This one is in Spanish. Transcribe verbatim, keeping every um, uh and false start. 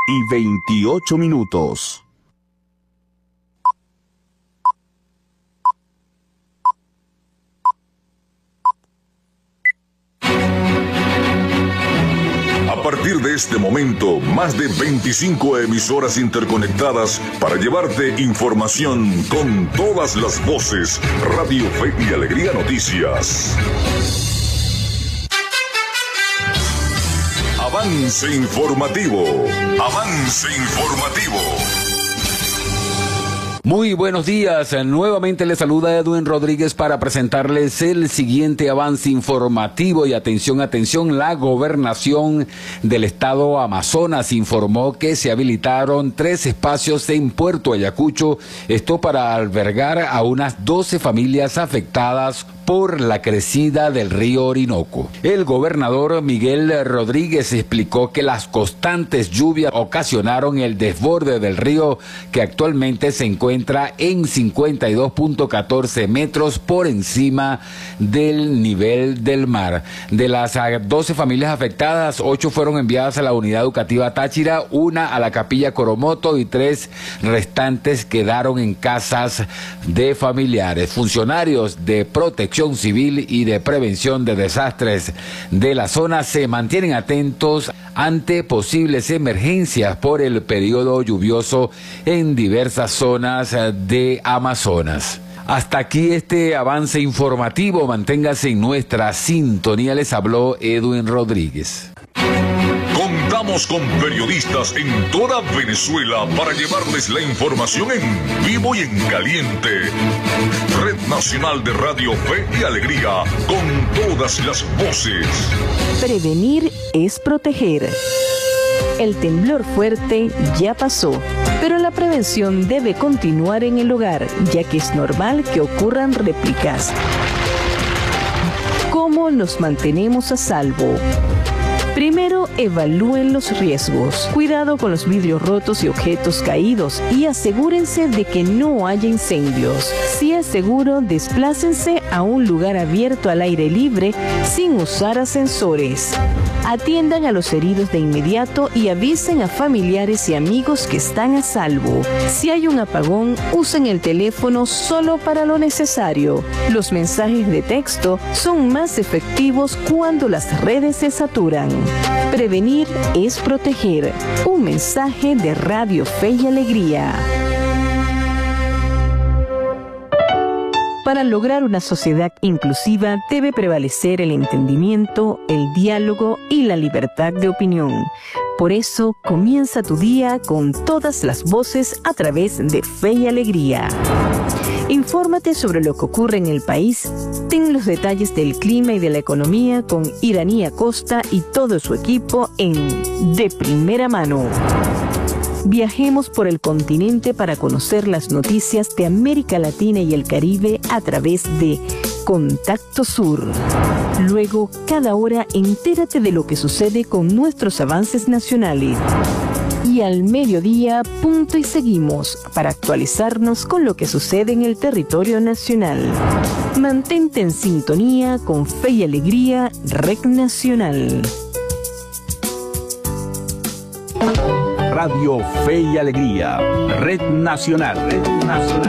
y veintiocho minutos. A partir de este momento, más de veinticinco emisoras interconectadas para llevarte información con todas las voces. Radio Fe y Alegría Noticias. Avance informativo. Avance informativo. Muy buenos días, nuevamente les saluda Edwin Rodríguez para presentarles el siguiente avance informativo y atención, atención, la gobernación del estado Amazonas informó que se habilitaron tres espacios en Puerto Ayacucho, esto para albergar a unas doce familias afectadas por la crecida del río Orinoco. El gobernador Miguel Rodríguez explicó que las constantes lluvias ocasionaron el desborde del río, que actualmente se encuentra en cincuenta y dos punto catorce metros por encima del nivel del mar. De las doce familias afectadas, ocho fueron enviadas a la unidad educativa Táchira, una a la Capilla Coromoto y tres restantes quedaron en casas de familiares. Funcionarios de protección civil y de prevención de desastres de la zona se mantienen atentos ante posibles emergencias por el periodo lluvioso en diversas zonas de Amazonas. Hasta aquí este avance informativo. Manténgase en nuestra sintonía. Les habló Edwin Rodríguez. Contamos con periodistas en toda Venezuela para llevarles la información en vivo y en caliente. Red Nacional de Radio Fe y Alegría, con todas las voces. Prevenir es proteger. El temblor fuerte ya pasó, pero la prevención debe continuar en el hogar, ya que es normal que ocurran réplicas. ¿Cómo nos mantenemos a salvo? Primero, evalúen los riesgos. Cuidado con los vidrios rotos y objetos caídos y asegúrense de que no haya incendios. Si es seguro, desplácense a un lugar abierto al aire libre sin usar ascensores. Atiendan a los heridos de inmediato y avisen a familiares y amigos que están a salvo. Si hay un apagón, usen el teléfono solo para lo necesario. Los mensajes de texto son más efectivos cuando las redes se saturan. Prevenir es proteger. Un mensaje de Radio Fe y Alegría. Para lograr una sociedad inclusiva debe prevalecer el entendimiento, el diálogo y la libertad de opinión. Por eso, comienza tu día con todas las voces a través de Fe y Alegría. Infórmate sobre lo que ocurre en el país. Ten los detalles del clima y de la economía con Iraní Acosta y todo su equipo en De Primera Mano. Viajemos por el continente para conocer las noticias de América Latina y el Caribe a través de Contacto Sur. Luego, cada hora, entérate de lo que sucede con nuestros avances nacionales. Y al mediodía, punto y seguimos para actualizarnos con lo que sucede en el territorio nacional. Mantente en sintonía con Fe y Alegría, Red Nacional. Radio Fe y Alegría, Red Nacional, Red Nacional.